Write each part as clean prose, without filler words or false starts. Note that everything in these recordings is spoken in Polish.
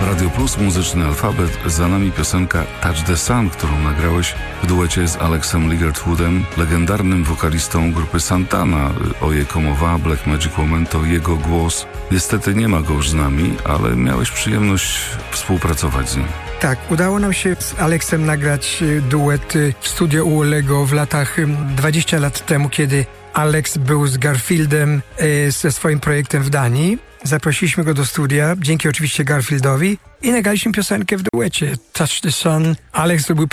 Radio Plus, muzyczny alfabet. Za nami piosenka Touch the Sun, którą nagrałeś w duecie z Alexem Ligertwoodem, legendarnym wokalistą grupy Santana. O jego mowa, Black Magic Woman, to jego głos. Niestety nie ma go już z nami, ale miałeś przyjemność współpracować z nim. Tak, udało nam się z Alexem nagrać duet w studio u Ollego w latach 20 lat temu, kiedy Alex był z Garfieldem ze swoim projektem w Danii. Zaprosiliśmy go do studia, dzięki oczywiście Garfieldowi, i nagraliśmy piosenkę w duecie Touch the Sun. Alex zrobił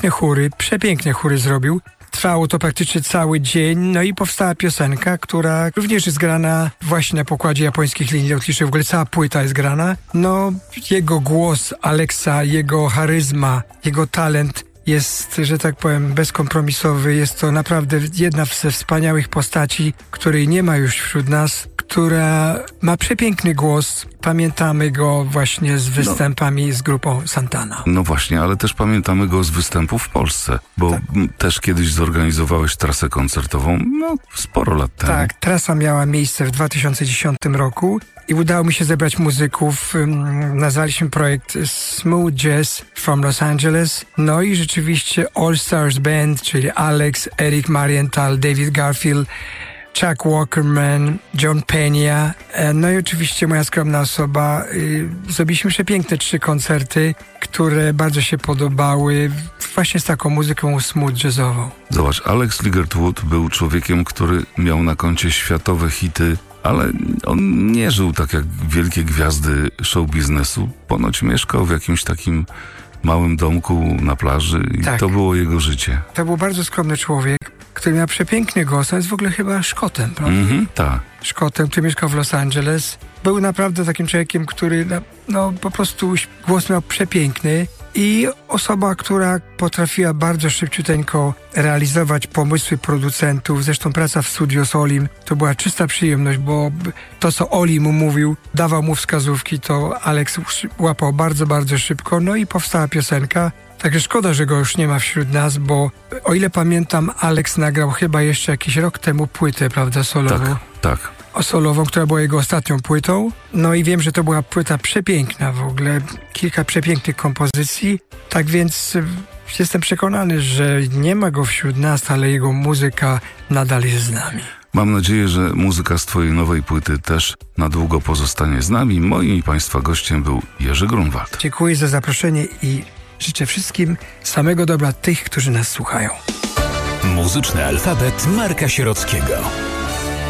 przepiękne chóry zrobił. Trwało to praktycznie cały dzień, no i powstała piosenka, która również jest grana właśnie na pokładzie japońskich linii lotniczych. W ogóle cała płyta jest grana. No, jego głos Alexa, jego charyzma, jego talent jest, że tak powiem, bezkompromisowy. Jest to naprawdę jedna ze wspaniałych postaci, której nie ma już wśród nas, która ma przepiękny głos. Pamiętamy go właśnie z występami z grupą Santana. No właśnie, ale też pamiętamy go z występów w Polsce, bo też kiedyś zorganizowałeś trasę koncertową, sporo lat temu. Tak, trasa miała miejsce w 2010 roku i udało mi się zebrać muzyków. Nazwaliśmy projekt Smooth Jazz from Los Angeles. No i rzeczywiście All Stars Band, czyli Alex, Eric Marienthal, David Garfield, Chuck Walkerman, John Pena, no i oczywiście moja skromna osoba. Zrobiliśmy przepiękne 3 koncerty, które bardzo się podobały, właśnie z taką muzyką smooth jazzową. Zobacz, Alex Ligertwood był człowiekiem, który miał na koncie światowe hity, ale on nie żył tak jak wielkie gwiazdy show biznesu. Ponoć mieszkał w jakimś takim małym domku na plaży i to było jego życie. To był bardzo skromny człowiek, który miał przepiękny głos, a jest w ogóle chyba Szkotem, prawda? Tak. Szkotem, który mieszkał w Los Angeles. Był naprawdę takim człowiekiem, który po prostu głos miał przepiękny i osoba, która potrafiła bardzo szybciuteńko realizować pomysły producentów. Zresztą praca w studio z Olim to była czysta przyjemność, bo to, co Oli mu mówił, dawał mu wskazówki, to Alex łapał bardzo, bardzo szybko. No i powstała piosenka. Także szkoda, że go już nie ma wśród nas, bo o ile pamiętam, Alex nagrał chyba jeszcze jakiś rok temu płytę, prawda, solową? Tak. Solową, która była jego ostatnią płytą. No i wiem, że to była płyta przepiękna w ogóle, kilka przepięknych kompozycji. Tak więc jestem przekonany, że nie ma go wśród nas, ale jego muzyka nadal jest z nami. Mam nadzieję, że muzyka z twojej nowej płyty też na długo pozostanie z nami. Moim i państwa gościem był Jerzy Grunwald. Dziękuję za zaproszenie i życzę wszystkim samego dobra tych, którzy nas słuchają. Muzyczny alfabet Marka Sierockiego.